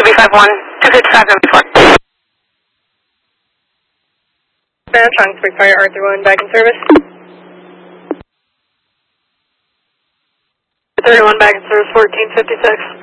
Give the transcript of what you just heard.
2B51, 25574. Trunk, require R31 back in service. 31 back in service, 1456.